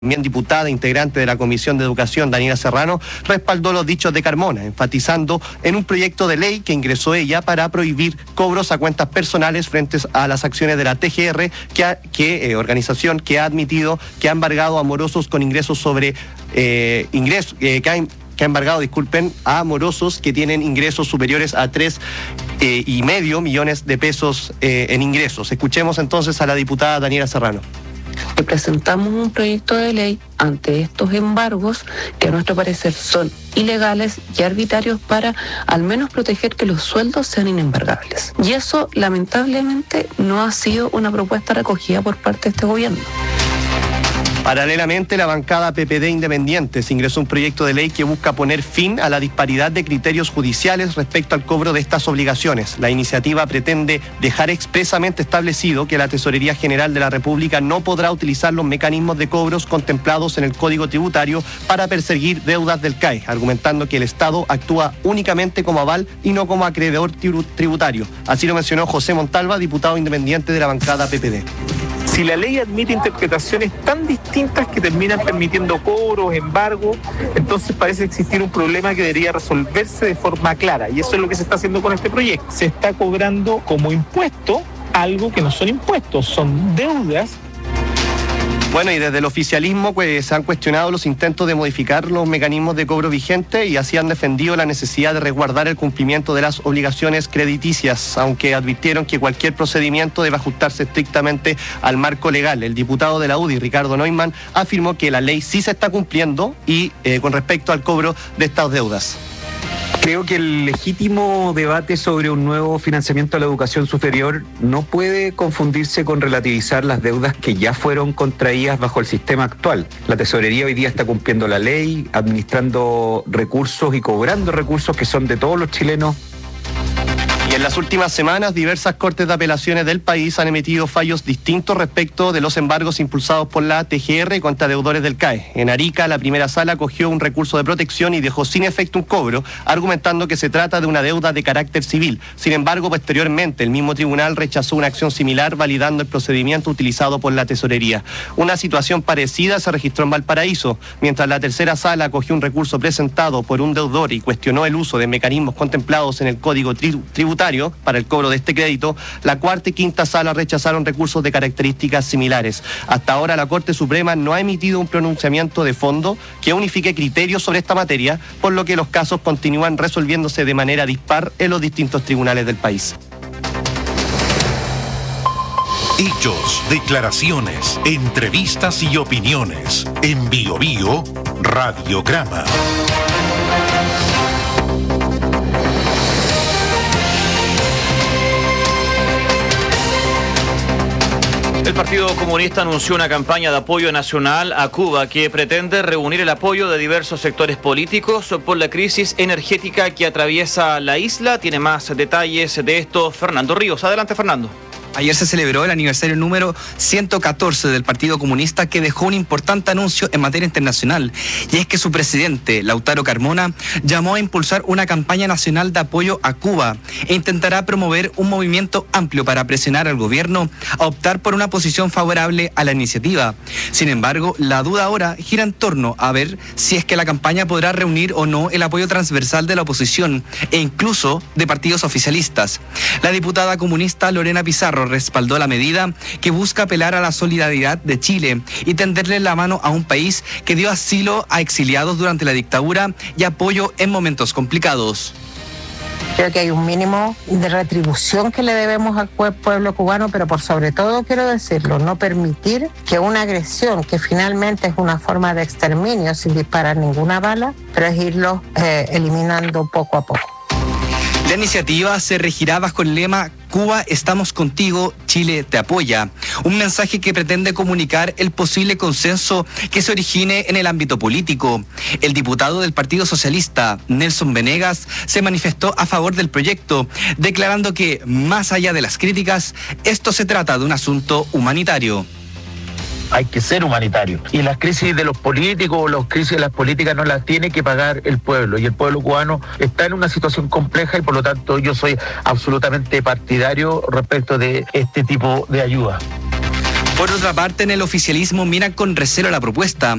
También diputada integrante de la Comisión de Educación, Daniela Serrano, respaldó los dichos de Carmona, enfatizando en un proyecto de ley que ingresó ella para prohibir cobros a cuentas personales frente a las acciones de la TGR, organización que ha admitido que ha embargado a morosos con ingresos sobre que ha embargado, a morosos que tienen ingresos superiores a 3,5 millones de pesos en ingresos. Escuchemos entonces a la diputada Daniela Serrano. Presentamos un proyecto de ley ante estos embargos que a nuestro parecer son ilegales y arbitrarios para al menos proteger que los sueldos sean inembargables. Y eso lamentablemente no ha sido una propuesta recogida por parte de este gobierno. Paralelamente, la bancada PPD Independientes ingresó un proyecto de ley que busca poner fin a la disparidad de criterios judiciales respecto al cobro de estas obligaciones. La iniciativa pretende dejar expresamente establecido que la Tesorería General de la República no podrá utilizar los mecanismos de cobros contemplados en el Código Tributario para perseguir deudas del CAE, argumentando que el Estado actúa únicamente como aval y no como acreedor tributario. Así lo mencionó José Montalva, diputado independiente de la bancada PPD. Si la ley admite interpretaciones tan distintas que terminan permitiendo cobros, embargos, entonces parece existir un problema que debería resolverse de forma clara. Y eso es lo que se está haciendo con este proyecto. Se está cobrando como impuesto algo que no son impuestos, son deudas. Bueno, y desde el oficialismo pues se han cuestionado los intentos de modificar los mecanismos de cobro vigentes y así han defendido la necesidad de resguardar el cumplimiento de las obligaciones crediticias, aunque advirtieron que cualquier procedimiento debe ajustarse estrictamente al marco legal. El diputado de la UDI, Ricardo Neumann, afirmó que la ley sí se está cumpliendo y con respecto al cobro de estas deudas. Creo que el legítimo debate sobre un nuevo financiamiento a la educación superior no puede confundirse con relativizar las deudas que ya fueron contraídas bajo el sistema actual. La tesorería hoy día está cumpliendo la ley, administrando recursos y cobrando recursos que son de todos los chilenos. Y en las últimas semanas, diversas cortes de apelaciones del país han emitido fallos distintos respecto de los embargos impulsados por la TGR contra deudores del CAE. En Arica, la primera sala acogió un recurso de protección y dejó sin efecto un cobro, argumentando que se trata de una deuda de carácter civil. Sin embargo, posteriormente, el mismo tribunal rechazó una acción similar, validando el procedimiento utilizado por la tesorería. Una situación parecida se registró en Valparaíso. Mientras la tercera sala acogió un recurso presentado por un deudor y cuestionó el uso de mecanismos contemplados en el Código Tributario para el cobro de este crédito, la cuarta y quinta sala rechazaron recursos de características similares. Hasta ahora la Corte Suprema no ha emitido un pronunciamiento de fondo que unifique criterios sobre esta materia, por lo que los casos continúan resolviéndose de manera dispar en los distintos tribunales del país. Hechos, declaraciones, entrevistas y opiniones. En Bio Bio, Radiograma. El Partido Comunista anunció una campaña de apoyo nacional a Cuba que pretende reunir el apoyo de diversos sectores políticos por la crisis energética que atraviesa la isla. Tiene más detalles de esto Fernando Ríos. Adelante, Fernando. Ayer se celebró el aniversario número 114 del Partido Comunista, que dejó un importante anuncio en materia internacional, y es que su presidente, Lautaro Carmona, llamó a impulsar una campaña nacional de apoyo a Cuba e intentará promover un movimiento amplio para presionar al gobierno a optar por una posición favorable a la iniciativa. Sin embargo, la duda ahora gira en torno a ver si es que la campaña podrá reunir o no el apoyo transversal de la oposición e incluso de partidos oficialistas. La diputada comunista Lorena Pizarro respaldó la medida, que busca apelar a la solidaridad de Chile y tenderle la mano a un país que dio asilo a exiliados durante la dictadura y apoyo en momentos complicados. Creo que hay un mínimo de retribución que le debemos al pueblo cubano, pero por sobre todo, quiero decirlo, no permitir que una agresión, que finalmente es una forma de exterminio sin disparar ninguna bala, pero es irlo eliminando poco a poco. La iniciativa se regirá bajo el lema Cuba, estamos contigo, Chile te apoya. Un mensaje que pretende comunicar el posible consenso que se origine en el ámbito político. El diputado del Partido Socialista, Nelson Venegas, se manifestó a favor del proyecto, declarando que, más allá de las críticas, esto se trata de un asunto humanitario. Hay que ser humanitario. Y las crisis de los políticos, las crisis de las políticas no las tiene que pagar el pueblo. Y el pueblo cubano está en una situación compleja y por lo tanto yo soy absolutamente partidario respecto de este tipo de ayuda. Por otra parte, en el oficialismo miran con recelo la propuesta.